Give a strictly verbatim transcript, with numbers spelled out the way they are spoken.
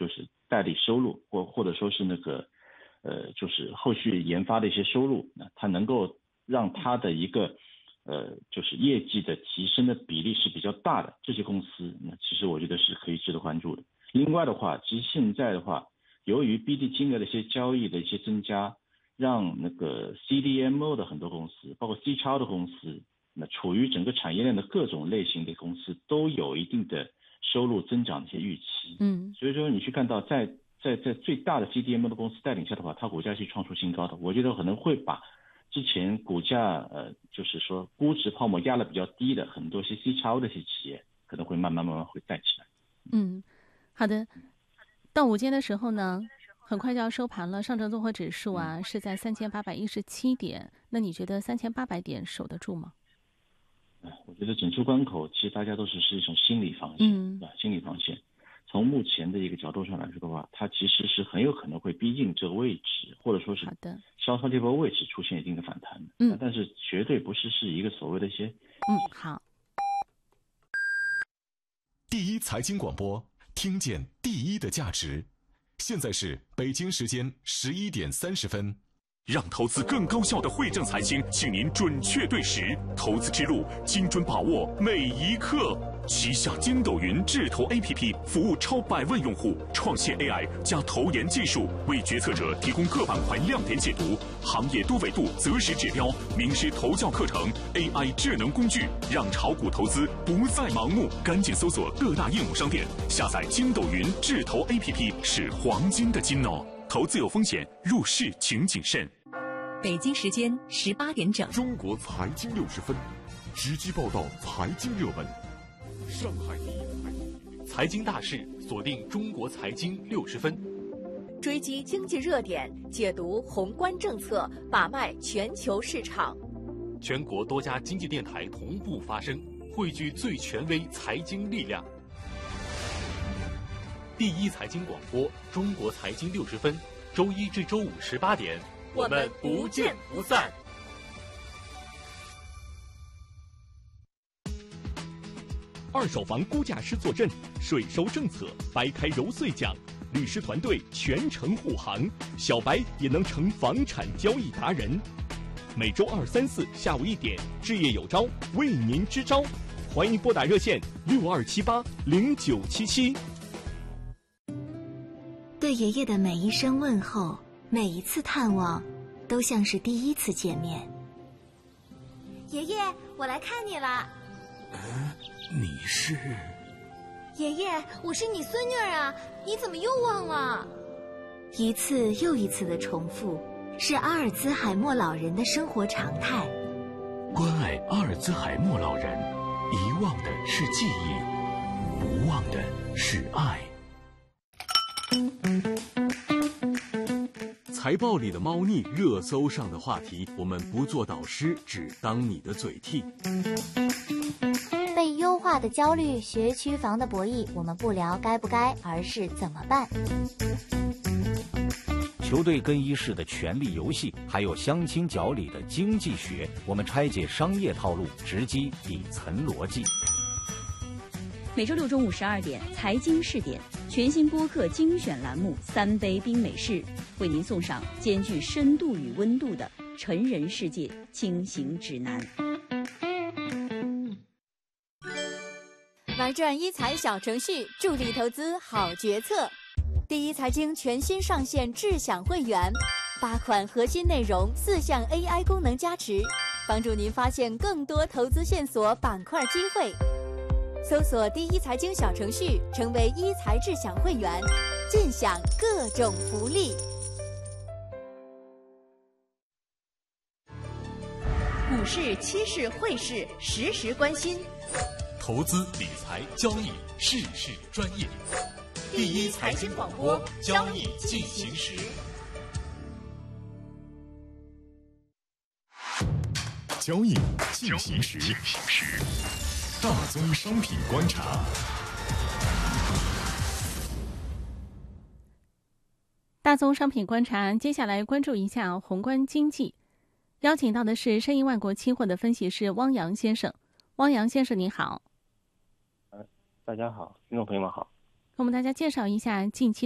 就是代理收入，或或者说是那个呃就是后续研发的一些收入，那它能够让它的一个呃就是业绩的提升的比例是比较大的，这些公司那其实我觉得是可以值得关注的。另外的话，其实现在的话，由于 B D 金额的一些交易的一些增加，让那个 C D M O 的很多公司，包括 C 超的公司，那处于整个产业链的各种类型的公司都有一定的收入增长的一些预期。 嗯， 所以说你去看到在在在最大的 C D M O 的公司带领下的话，它股价是创出新高的。我觉得可能会把之前股价呃就是说估值泡沫压得比较低的很多些 C 超的一些企业，可能会慢慢慢慢会带起来。 嗯，好的。到午间的时候呢，很快就要收盘了，上证综合指数啊是在三千八百一十七点，那你觉得三千八百点守得住吗？ 我觉得整数关口其实大家都是是一种心理防线， 嗯， 啊，心理防线。从目前的一个角度上来说的话，它其实是很有可能会逼近这个位置，或者说是稍稍这波位置出现一定的反弹。 嗯， 但是绝对不是是一个所谓的一些嗯好。 第一财经广播，听见第一的价值。现在是北京时间十一点三十分。 让投资更高效的惠正财经，请您准确对时，投资之路精准把握每一刻。旗下筋斗云智投 A P P 服务超百万用户，创现 A I 加投研技术，为决策者提供各板块亮点解读、行业多维度择时指标、名师投教课程、A I 智能工具，让炒股投资不再盲目。赶紧搜索各大应用商店，下载筋斗云智投 A P P， 是黄金的金哦。投资有风险，入市请谨慎。 北京时间十八点整， 中国财经六十分，直击报道财经热门。上海第一财经大事，锁定中国财经六十分， 追击经济热点，解读宏观政策，把脉全球市场。 全国多家经济电台同步发声，汇聚最权威财经力量。第一财经广播，中国财经六十分，周一至周五十八点，我们不见不散。 二手房估价师坐镇，税收政策掰开揉碎讲，律师团队全程护航，小白也能成房产交易达人。每周二、三、四下午一点，置业有招为您支招，欢迎拨打热线六二七八零九七七。 对爷爷的每一声问候，每一次探望，都像是第一次见面。 爷爷，我来看你了。 嗯，你是？ 爷爷，我是你孙女儿啊，你怎么又忘了？ 一次又一次的重复，是阿尔兹海默老人的生活常态。 关爱阿尔兹海默老人，遗忘的是记忆，不忘的是爱。 财报里的猫腻，热搜上的话题，我们不做导师，只当你的嘴替。 被优化的焦虑，学区房的博弈，我们不聊该不该，而是怎么办。 球队更衣室的权力游戏，还有相亲角里的经济学，我们拆解商业套路，直击底层逻辑。 每周六中午十二点，财经试点全新播客精选栏目《三杯冰美式》，为您送上兼具深度与温度的成人世界轻行指南。 玩转一财小程序，助力投资好决策。第一财经全新上线智享会员，八款核心内容，四项 A I 功能加持，帮助您发现更多投资线索、板块机会。搜索第一财经小程序，成为一财智享会员，尽享各种福利。 股市、期市、汇市，时时关心。 投资理财交易，事事专业。 第一财经广播，交易进行时。 交易进行时，进行时。大宗商品观察。 大宗商品观察，接下来关注一下宏观经济。邀请到的是申银万国期货的分析师汪洋先生。汪洋先生，你好。 大家好，听众朋友们好。 给我们大家介绍一下近期